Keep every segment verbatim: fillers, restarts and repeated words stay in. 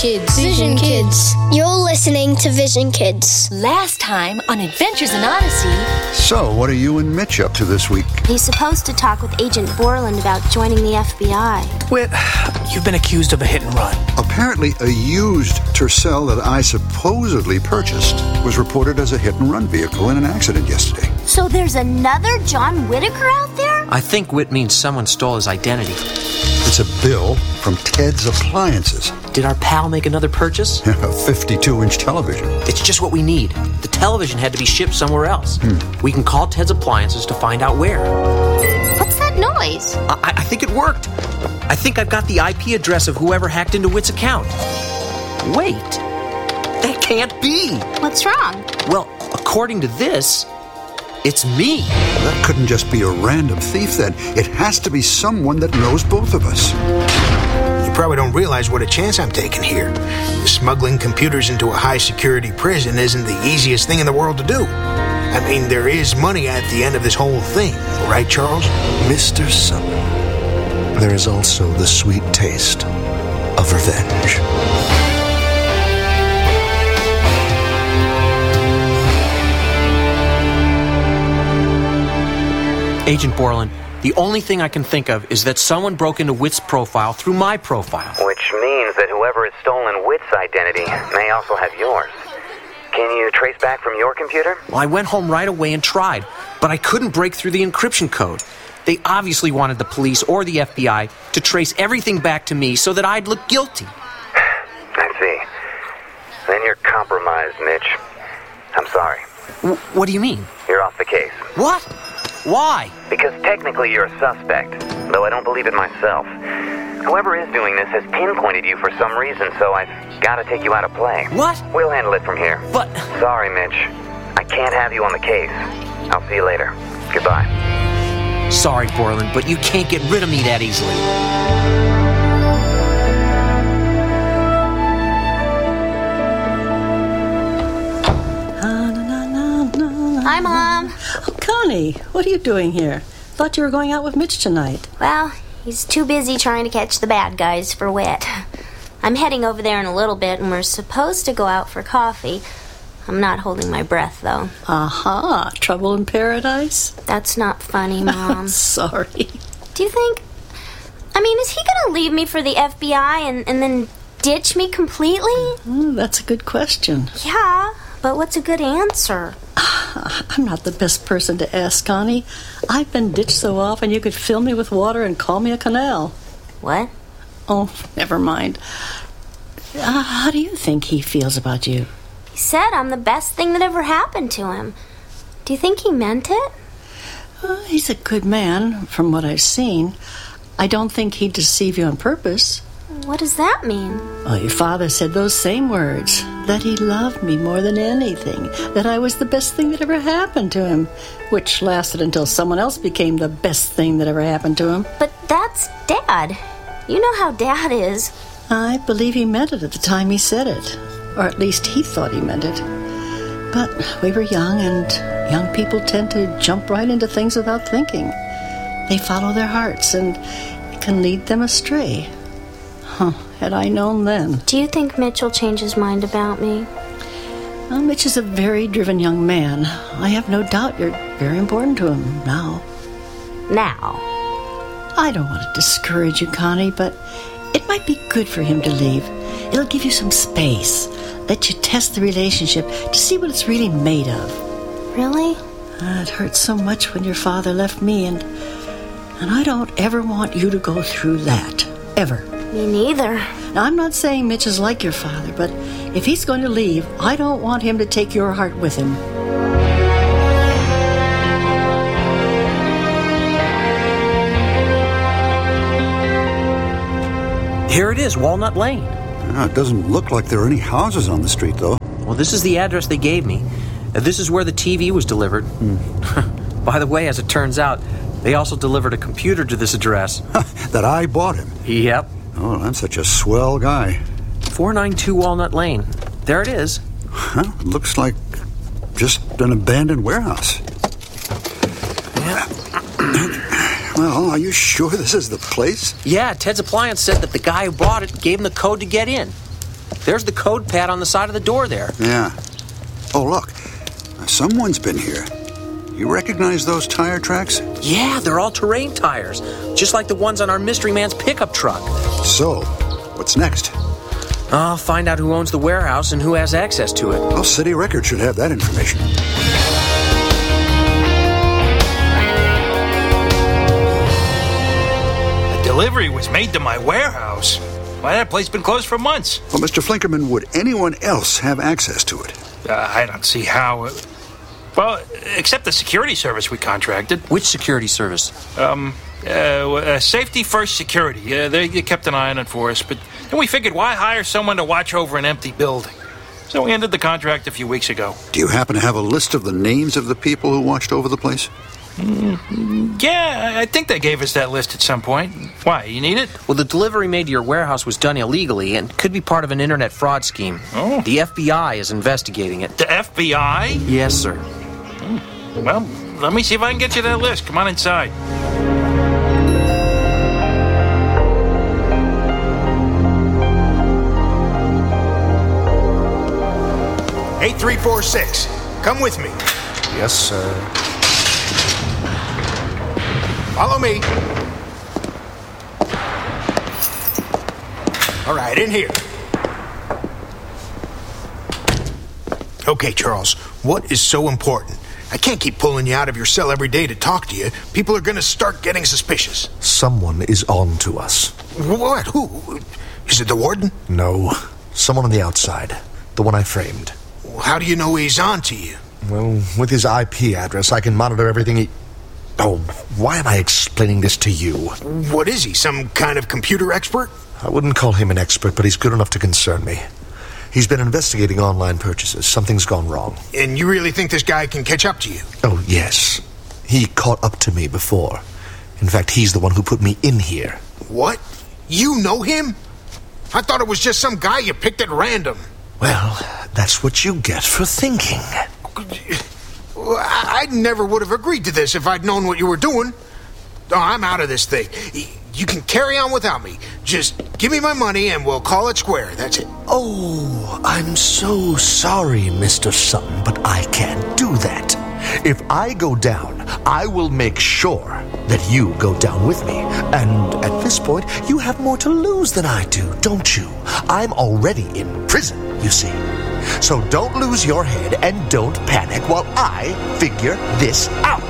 Kids. Vision Kids. You're listening to Vision Kids. Last time on Adventures in Odyssey. So, what are you and Mitch up to this week? He's supposed to talk with Agent Borland about joining the F B I. Whit, you've been accused of a hit and run. Apparently, a used Tercel that I supposedly purchased was reported as a hit and run vehicle in an accident yesterday. So there's another John Whitaker out there? I think Whit means someone stole his identity. It's a bill from Ted's Appliances. Did our pal make another purchase? A fifty-two inch television. It's just what we need. The television had to be shipped somewhere else. Hmm. We can call Ted's Appliances to find out where. What's that noise? I, I think it worked. I think I've got the I P address of whoever hacked into Whit's account. Wait. That can't be. What's wrong? Well, according to this, it's me. That couldn't just be a random thief then. It has to be someone that knows both of us. You probably don't realize what a chance I'm taking here. Smuggling computers into a high-security prison isn't the easiest thing in the world to do. I mean, there is money at the end of this whole thing, right, Charles? Mister Sutton, there is also the sweet taste of revenge. Agent Borland, the only thing I can think of is that someone broke into Whit's profile through my profile. Which means that whoever has stolen Whit's identity may also have yours. Can you trace back from your computer? Well, I went home right away and tried, but I couldn't break through the encryption code. They obviously wanted the police or the F B I to trace everything back to me so that I'd look guilty. I see. Then you're compromised, Mitch. I'm sorry. W- what do you mean? You're off the case. What? Why? Because technically you're a suspect, though I don't believe it myself. Whoever is doing this has pinpointed you for some reason, so I've got to take you out of play. What? We'll handle it from here. But... Sorry, Mitch. I can't have you on the case. I'll see you later. Goodbye. Sorry, Borland, but you can't get rid of me that easily. Hi, Mom. Oh, Connie, what are you doing here? Thought you were going out with Mitch tonight. Well, he's too busy trying to catch the bad guys for Whit. I'm heading over there in a little bit, and we're supposed to go out for coffee. I'm not holding my breath, though. Aha, trouble in paradise? That's not funny, Mom. Sorry. Do you think... I mean, is he going to leave me for the F B I and, and then ditch me completely? Mm, that's a good question. Yeah, but what's a good answer? I'm not the best person to ask, Connie. I've been ditched so often you could fill me with water and call me a canal. What? Oh, never mind. Uh, how do you think he feels about you? He said I'm the best thing that ever happened to him. Do you think he meant it? Uh, he's a good man, from what I've seen. I don't think he'd deceive you on purpose. What does that mean? Well, your father said those same words. That he loved me more than anything. That I was the best thing that ever happened to him. Which lasted until someone else became the best thing that ever happened to him. But that's Dad. You know how Dad is. I believe he meant it at the time he said it. Or at least he thought he meant it. But we were young, and young people tend to jump right into things without thinking. They follow their hearts, and it can lead them astray. Huh, had I known then. Do you think Mitch will change his mind about me? Well, Mitch is a very driven young man. I have no doubt you're very important to him now. Now? I don't want to discourage you, Connie, but it might be good for him to leave. It'll give you some space. Let you test the relationship to see what it's really made of. Really? Uh, it hurt so much when your father left me, and and I don't ever want you to go through that. Ever. Me neither. Now, I'm not saying Mitch is like your father, but if he's going to leave, I don't want him to take your heart with him. Here it is, Walnut Lane. Uh, it doesn't look like there are any houses on the street, though. Well, this is the address they gave me. Uh, this is where the T V was delivered. Hmm. By the way, as it turns out, they also delivered a computer to this address. That I bought him? Yep. Oh, that's such a swell guy. four ninety-two Walnut Lane. There it is. Huh? Looks like just an abandoned warehouse. Yeah. Well, are you sure this is the place? Yeah, Ted's Appliance said that the guy who bought it gave him the code to get in. There's the code pad on the side of the door there. Yeah. Oh, look. Someone's been here. You recognize those tire tracks? Yeah, they're all-terrain tires, just like the ones on our mystery man's pickup truck. So, what's next? I'll find out who owns the warehouse and who has access to it. Well, City Records should have that information. The delivery was made to my warehouse. Why, that place been closed for months. Well, Mister Flinkerman, would anyone else have access to it? Uh, I don't see how. It... Well, except the security service we contracted. Which security service? Um, uh, uh Safety First Security. Uh, they kept an eye on it for us, but then we figured, why hire someone to watch over an empty building? So we ended the contract a few weeks ago. Do you happen to have a list of the names of the people who watched over the place? Mm, yeah, I think they gave us that list at some point. Why, you need it? Well, the delivery made to your warehouse was done illegally and could be part of an internet fraud scheme. Oh. The F B I is investigating it. The F B I? Yes, sir. Mm. Well, let me see if I can get you that list. Come on inside. eight three four six. Come with me. Yes, sir. Follow me. All right, in here. Okay, Charles, what is so important? I can't keep pulling you out of your cell every day to talk to you. People are going to start getting suspicious. Someone is on to us. What? Who? Is it the warden? No. Someone on the outside. The one I framed. How do you know he's on to you? Well, with his I P address, I can monitor everything he... Oh, why am I explaining this to you? What is he, some kind of computer expert? I wouldn't call him an expert, but he's good enough to concern me. He's been investigating online purchases. Something's gone wrong. And you really think this guy can catch up to you? Oh, yes. He caught up to me before. In fact, he's the one who put me in here. What? You know him? I thought it was just some guy you picked at random. Well, that's what you get for thinking. I never would have agreed to this if I'd known what you were doing. Oh, I'm out of this thing. You can carry on without me. Just give me my money and we'll call it square. That's it. Oh, I'm so sorry, Mister Sutton, but I can't do that. If I go down, I will make sure that you go down with me. And at this point, you have more to lose than I do, don't you? I'm already in prison, you see. So don't lose your head and don't panic while I figure this out.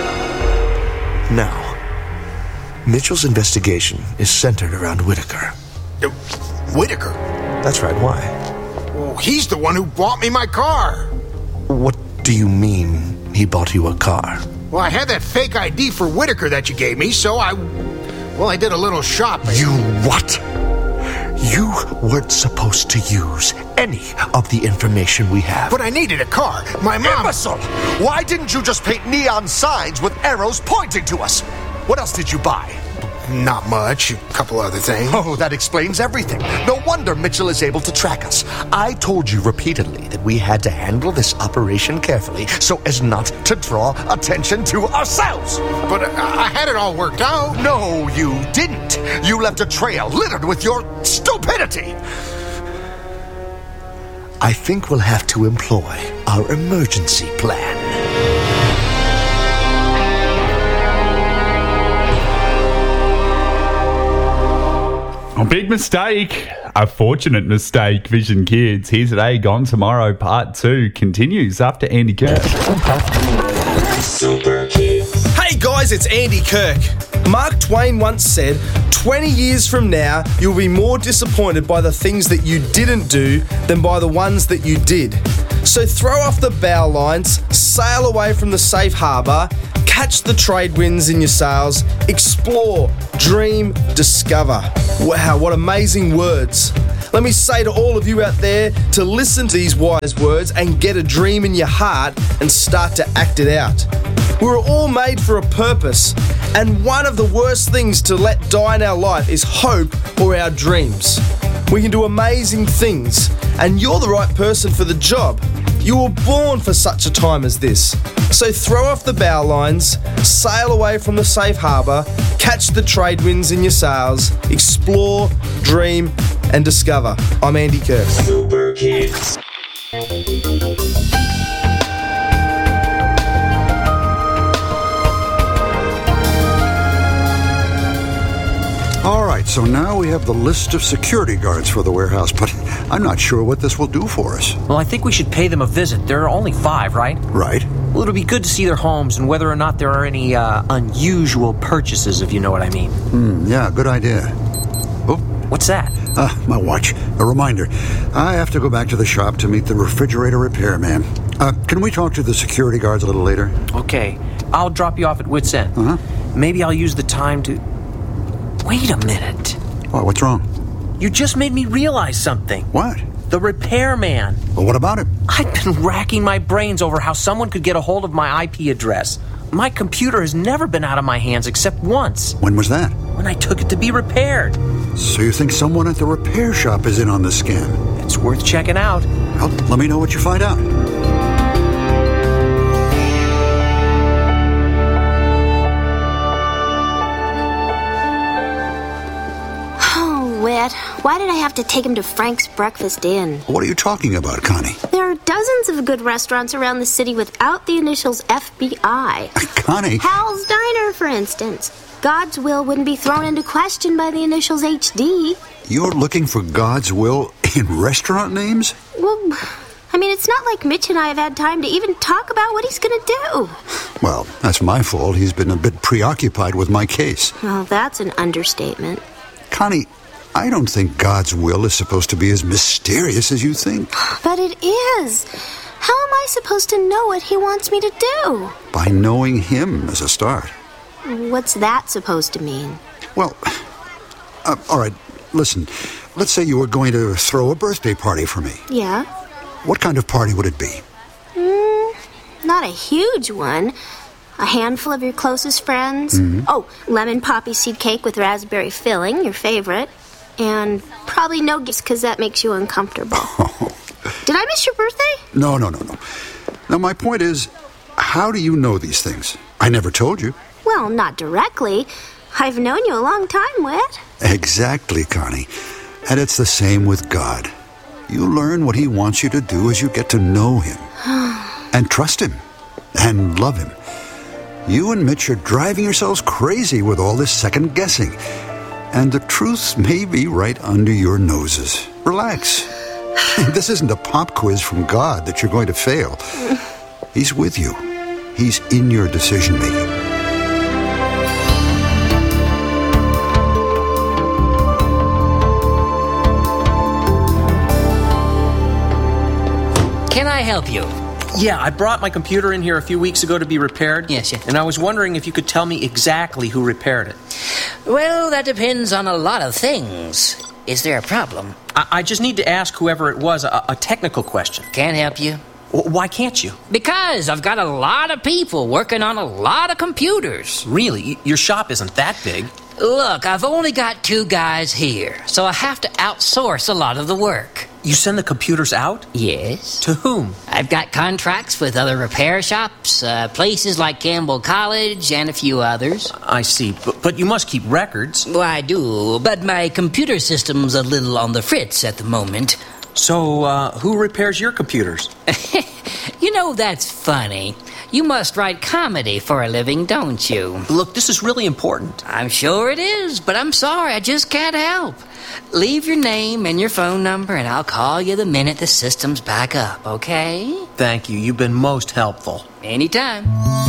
Now, Mitchell's investigation is centered around Whitaker. Uh, Whitaker? That's right, why? Well, he's the one who bought me my car. What do you mean he bought you a car? Well, I had that fake I D for Whitaker that you gave me, so I... Well, I did a little shopping. You what? You weren't supposed to use any of the information we have. But I needed a car. My mom... Imbecile! Why didn't you just paint neon signs with arrows pointing to us? What else did you buy? Not much. A couple other things. Oh, that explains everything. No wonder Mitchell is able to track us. I told you repeatedly that we had to handle this operation carefully so as not to draw attention to ourselves. But uh, I had it all worked out. No, you didn't. You left a trail littered with your stupidity. I think we'll have to employ our emergency plan. A big mistake. A fortunate mistake, Vision Kids. Here today, gone tomorrow. Part two continues after Andy Kirk. Hey guys, it's Andy Kirk. Mark Twain once said, twenty years from now, you'll be more disappointed by the things that you didn't do than by the ones that you did. So throw off the bow lines, sail away from the safe harbour, catch the trade winds in your sails, explore, dream, discover. Wow, what amazing words. Let me say to all of you out there to listen to these wise words and get a dream in your heart and start to act it out. We're all made for a purpose, and one of the worst things to let die in our life is hope or our dreams. We can do amazing things, and you're the right person for the job. You were born for such a time as this. So throw off the bow lines, sail away from the safe harbour, catch the trade winds in your sails, explore, dream, and discover. I'm Andy Kirk. Super Kids. All right, so now we have the list of security guards for the warehouse, but I'm not sure what this will do for us. Well, I think we should pay them a visit. There are only five, right? Right. Well, it'll be good to see their homes and whether or not there are any uh, unusual purchases, if you know what I mean. Hmm, yeah, good idea. Oh. What's that? Uh, my watch. A reminder. I have to go back to the shop to meet the refrigerator repairman. Uh, can we talk to the security guards a little later? Okay. I'll drop you off at Wits End. Uh-huh. Maybe I'll use the time to... Wait a minute. What, what's wrong? You just made me realize something. What? The repairman. Well, what about him? I've been racking my brains over how someone could get a hold of my I P address. My computer has never been out of my hands except once. When was that? When I took it to be repaired. So you think someone at the repair shop is in on this scam? It's worth checking out. Well, let me know what you find out. Why did I have to take him to Frank's Breakfast Inn? What are you talking about, Connie? There are dozens of good restaurants around the city without the initials F B I. Connie? Hal's Diner, for instance. God's will wouldn't be thrown into question by the initials H D. You're looking for God's will in restaurant names? Well, I mean, it's not like Mitch and I have had time to even talk about what he's going to do. Well, that's my fault. He's been a bit preoccupied with my case. Well, that's an understatement. Connie, I don't think God's will is supposed to be as mysterious as you think. But it is. How am I supposed to know what he wants me to do? By knowing him as a start. What's that supposed to mean? Well, uh, all right, listen. Let's say you were going to throw a birthday party for me. Yeah? What kind of party would it be? Mm, not a huge one. A handful of your closest friends. Mm-hmm. Oh, lemon poppy seed cake with raspberry filling, your favorite. And probably no gifts because that makes you uncomfortable. Oh. Did I miss your birthday? No, no, no, no. Now, my point is, how do you know these things? I never told you. Well, not directly. I've known you a long time, Whit. Exactly, Connie. And it's the same with God. You learn what he wants you to do as you get to know him. And trust him. And love him. You and Mitch are driving yourselves crazy with all this second guessing. And the truth may be right under your noses. Relax. This isn't a pop quiz from God that you're going to fail. He's with you. He's in your decision making. Can I help you? Yeah, I brought my computer in here a few weeks ago to be repaired. Yes, yes. And I was wondering if you could tell me exactly who repaired it. Well, that depends on a lot of things. Is there a problem? I, I just need to ask whoever it was a, a technical question. Can't help you. W- why can't you? Because I've got a lot of people working on a lot of computers. Really? Your shop isn't that big. Look, I've only got two guys here, so I have to outsource a lot of the work. You send the computers out? Yes. To whom? I've got contracts with other repair shops, uh, places like Campbell College, and a few others. I see, but, but you must keep records. Well, I do, but my computer system's a little on the fritz at the moment. So, uh, who repairs your computers? You know, that's funny. You must write comedy for a living, don't you? Look, this is really important. I'm sure it is, but I'm sorry, I just can't help. Leave your name and your phone number, and I'll call you the minute the system's back up, okay? Thank you. You've been most helpful. Anytime.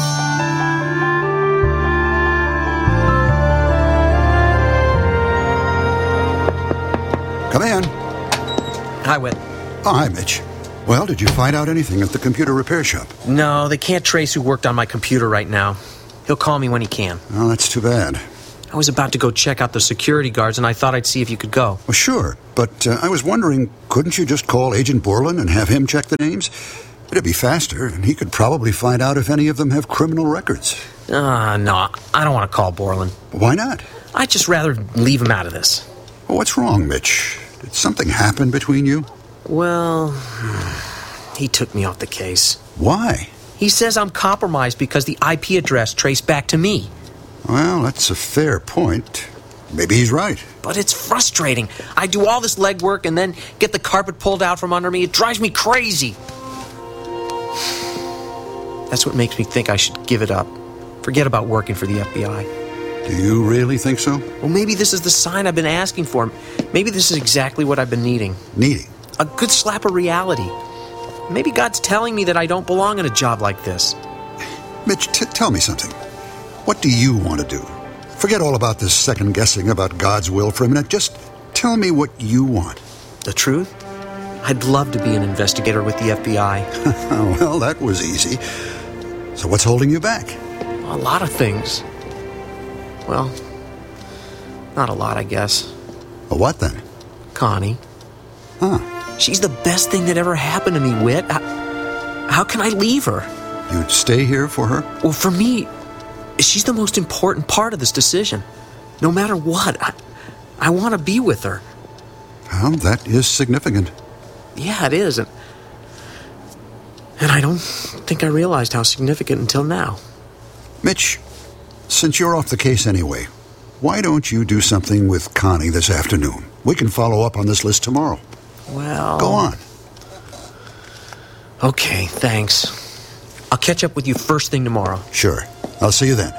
Come in. Hi, Whit. Oh, hi, Mitch. Well, did you find out anything at the computer repair shop? No, they can't trace who worked on my computer right now. He'll call me when he can. Oh, that's too bad. I was about to go check out the security guards, and I thought I'd see if you could go. Well, sure, but uh, I was wondering, couldn't you just call Agent Borland and have him check the names? It'd be faster, and he could probably find out if any of them have criminal records. Ah, uh, no, I don't want to call Borland. Why not? I'd just rather leave him out of this. Well, what's wrong, Mitch? Did something happen between you? Well, He took me off the case. Why? He says I'm compromised because the I P address traced back to me. Well, that's a fair point. Maybe he's right. But it's frustrating. I do all this legwork and then get the carpet pulled out from under me. It drives me crazy. That's what makes me think I should give it up. Forget about working for the F B I. Do you really think so? Well, maybe this is the sign I've been asking for. Maybe this is exactly what I've been needing. Needing? A good slap of reality. Maybe God's telling me that I don't belong in a job like this. Mitch, t- tell me something. What do you want to do? Forget all about this second guessing about God's will for a minute. Just tell me what you want. The truth? I'd love to be an investigator with the F B I. Well, that was easy. So what's holding you back? A lot of things. Well, not a lot, I guess. A what then? Connie. Huh. She's the best thing that ever happened to me, Whit. How, how can I leave her? You'd stay here for her? Well, for me, she's the most important part of this decision. No matter what, I, I want to be with her. Well, that is significant. Yeah, it is. And, and I don't think I realized how significant until now. Mitch, since you're off the case anyway, why don't you do something with Connie this afternoon? We can follow up on this list tomorrow. Well... Go on. Okay, thanks. I'll catch up with you first thing tomorrow. Sure. I'll see you then.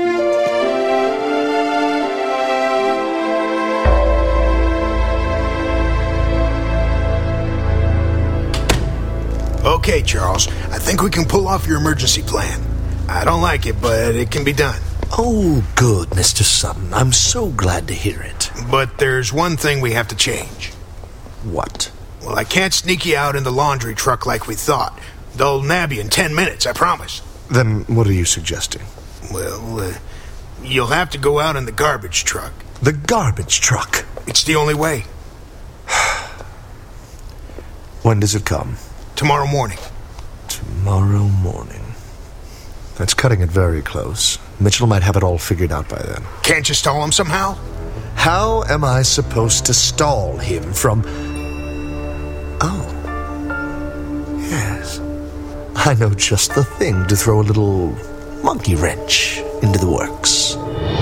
Okay, Charles. I think we can pull off your emergency plan. I don't like it, but it can be done. Oh, good, Mister Sutton. I'm so glad to hear it. But there's one thing we have to change. What? Well, I can't sneak you out in the laundry truck like we thought. They'll nab you in ten minutes, I promise. Then what are you suggesting? Well, uh, you'll have to go out in the garbage truck. The garbage truck? It's the only way. When does it come? Tomorrow morning. Tomorrow morning. That's cutting it very close. Mitchell might have it all figured out by then. Can't you stall him somehow? How am I supposed to stall him from... Oh. Yes. I know just the thing to throw a little monkey wrench into the works.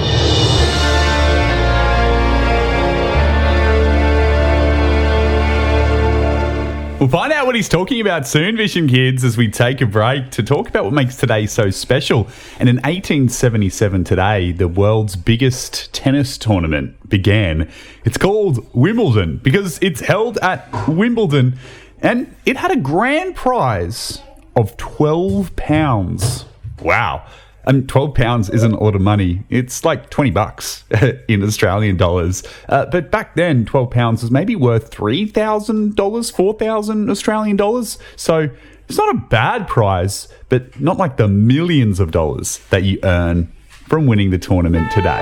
We'll find out what he's talking about soon, Vision Kids, as we take a break to talk about what makes today so special. And in eighteen seventy-seven today, the world's biggest tennis tournament began. It's called Wimbledon because it's held at Wimbledon, and it had a grand prize of twelve pounds. Wow. And twelve pounds isn't a lot of money. It's like twenty bucks in Australian dollars. Uh, but back then, twelve pounds was maybe worth three thousand dollars, four thousand Australian dollars. So it's not a bad prize, but not like the millions of dollars that you earn from winning the tournament today.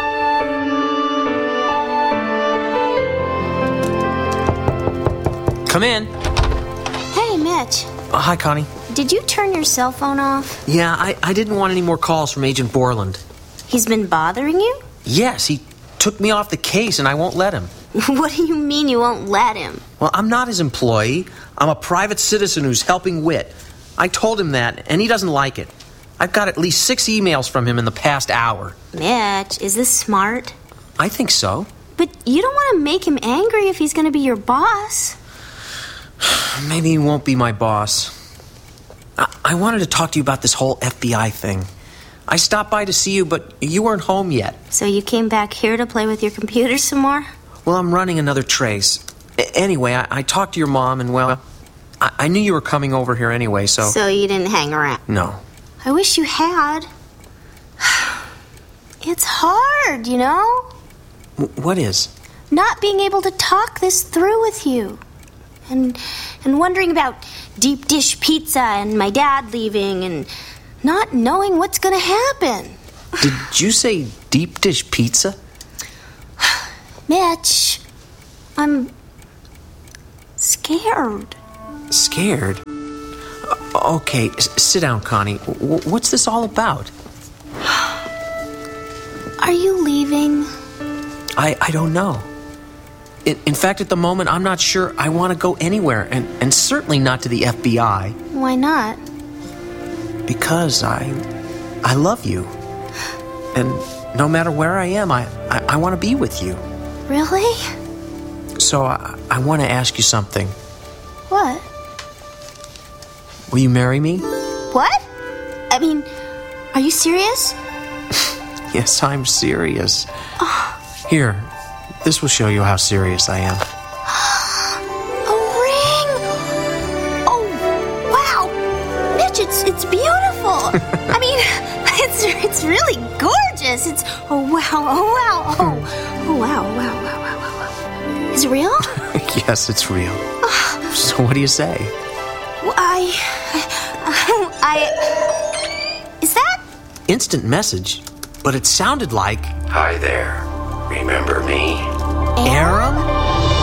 Come in. Hey, Mitch. Uh, hi, Connie. Did you turn your cell phone off? Yeah, I, I didn't want any more calls from Agent Borland. He's been bothering you? Yes, he took me off the case and I won't let him. What do you mean you won't let him? Well, I'm not his employee. I'm a private citizen who's helping Whit. I told him that, and he doesn't like it. I've got at least six emails from him in the past hour. Mitch, is this smart? I think so. But you don't want to make him angry if he's going to be your boss. Maybe he won't be my boss. I-, I wanted to talk to you about this whole F B I thing. I stopped by to see you, but you weren't home yet. So you came back here to play with your computer some more? Well, I'm running another trace. A- anyway, I-, I talked to your mom, and well, I-, I knew you were coming over here anyway, so... So you didn't hang around? No. I wish you had. It's hard, you know? W- what is? Not being able to talk this through with you. And and wondering about deep dish pizza and my dad leaving and not knowing what's going to happen. Did you say deep dish pizza? Mitch, I'm scared. Scared? Uh, okay, s- sit down, Connie. W- what's this all about? Are you leaving? I, I don't know. In, in fact, at the moment, I'm not sure I want to go anywhere, and, and certainly not to the F B I. Why not? Because I... I love you. And no matter where I am, I, I, I want to be with you. Really? So I, I want to ask you something. What? Will you marry me? What? I mean, are you serious? Yes, I'm serious. Here, this will show you how serious I am. A ring! Oh, wow! Mitch, it's it's beautiful. I mean, it's it's really gorgeous. It's oh wow, oh wow, oh, oh wow, wow, wow, wow, wow, wow. Is it real? Yes, it's real. So what do you say? Well, I, I, is that? Instant message, but it sounded like... Hi there. Remember me? Aram?